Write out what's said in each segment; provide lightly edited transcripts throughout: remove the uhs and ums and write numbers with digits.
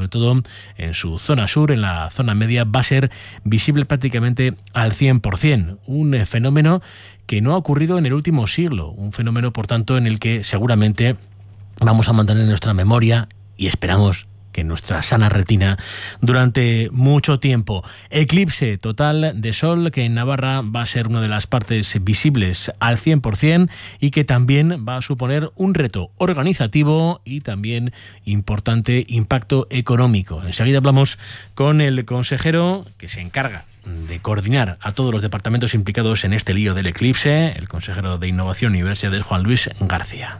sobre todo en su zona sur, en la zona media, va a ser visible prácticamente al 100%. Un fenómeno que no ha ocurrido en el último siglo. Un fenómeno, por tanto, en el que seguramente vamos a mantener nuestra memoria y esperamos que en nuestra sana retina durante mucho tiempo. Eclipse total de sol que en Navarra va a ser una de las partes visibles al 100% y que también va a suponer un reto organizativo y también importante impacto económico. Enseguida hablamos con el consejero que se encarga de coordinar a todos los departamentos implicados en este lío del eclipse, el consejero de Innovación y Universidades, Juan Luis García.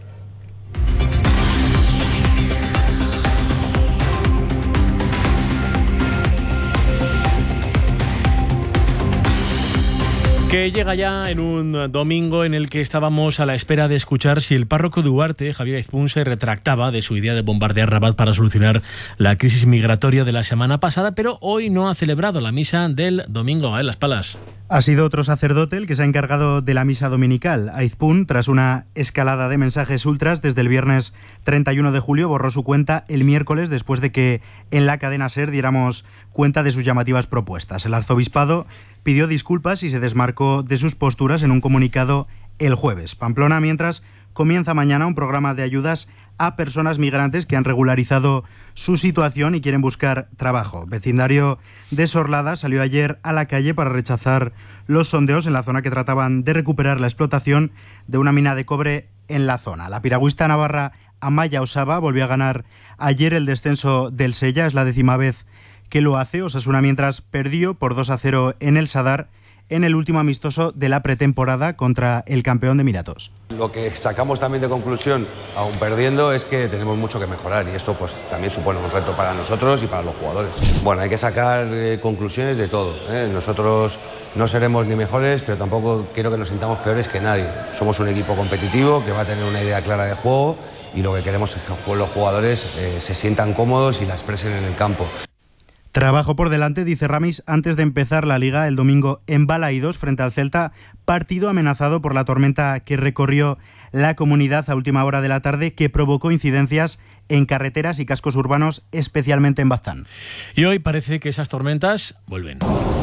Que llega ya en un domingo en el que estábamos a la espera de escuchar si el párroco de Huarte, Javier Aizpún, se retractaba de su idea de bombardear Rabat para solucionar la crisis migratoria de la semana pasada, pero hoy no ha celebrado la misa del domingo en Las Palas. Ha sido otro sacerdote el que se ha encargado de la misa dominical. Aizpún, tras una escalada de mensajes ultras desde el viernes 31 de julio, borró su cuenta el miércoles después de que en la cadena SER diéramos cuenta de sus llamativas propuestas. El arzobispado pidió disculpas y se desmarcó de sus posturas en un comunicado el jueves. Pamplona, mientras, comienza mañana un programa de ayudas a personas migrantes que han regularizado su situación y quieren buscar trabajo. Vecindario de Sorlada salió ayer a la calle para rechazar los sondeos en la zona que trataban de recuperar la explotación de una mina de cobre en la zona. La piragüista navarra Amaya Osaba volvió a ganar ayer el descenso del Sella, es la 10ª vez que lo hace. Osasuna, mientras, perdió por 2-0 en el Sadar en el último amistoso de la pretemporada contra el campeón de Emiratos. Lo que sacamos también de conclusión, aún perdiendo, es que tenemos mucho que mejorar y esto pues también supone un reto para nosotros y para los jugadores. Bueno, hay que sacar conclusiones de todo, ¿eh? Nosotros no seremos ni mejores, pero tampoco quiero que nos sintamos peores que nadie. Somos un equipo competitivo que va a tener una idea clara de juego y lo que queremos es que los jugadores se sientan cómodos y la expresen en el campo. Trabajo por delante, dice Ramis, antes de empezar la Liga el domingo en Balaídos frente al Celta, partido amenazado por la tormenta que recorrió la comunidad a última hora de la tarde, que provocó incidencias en carreteras y cascos urbanos, especialmente en Baztán. Y hoy parece que esas tormentas vuelven.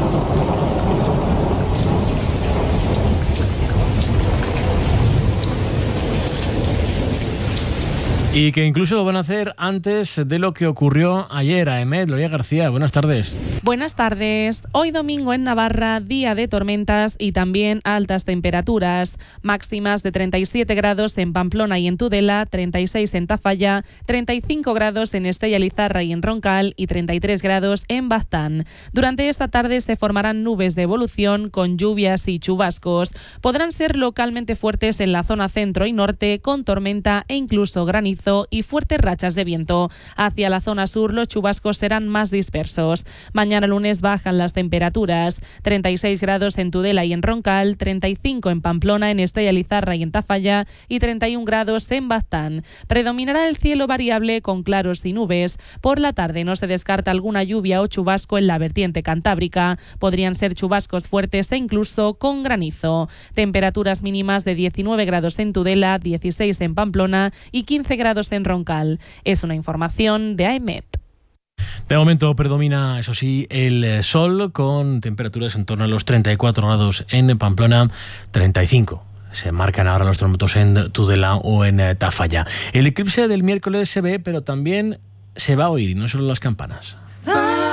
Y que incluso lo van a hacer antes de lo que ocurrió ayer. Aemet, Lorea García, buenas tardes. Buenas tardes. Hoy domingo en Navarra, día de tormentas y también altas temperaturas. Máximas de 37 grados en Pamplona y en Tudela, 36 en Tafalla, 35 grados en Estella Lizarra y en Roncal y 33 grados en Baztán. Durante esta tarde se formarán nubes de evolución con lluvias y chubascos. Podrán ser localmente fuertes en la zona centro y norte, con tormenta e incluso granizo y fuertes rachas de viento. Hacia la zona sur los chubascos serán más dispersos. Mañana lunes bajan las temperaturas. 36 grados en Tudela y en Roncal, 35 en Pamplona, en Estella Lizarra y en Tafalla y 31 grados en Baztán. Predominará el cielo variable con claros y nubes. Por la tarde no se descarta alguna lluvia o chubasco en la vertiente cantábrica. Podrían ser chubascos fuertes e incluso con granizo. Temperaturas mínimas de 19 grados en Tudela, 16 en Pamplona y 15 grados en Roncal. Es una información de Aemet. De momento predomina, eso sí, el sol, con temperaturas en torno a los 34 grados en Pamplona, 35. Se marcan ahora los termómetros en Tudela o en Tafalla. El eclipse del miércoles se ve, pero también se va a oír, y no solo las campanas.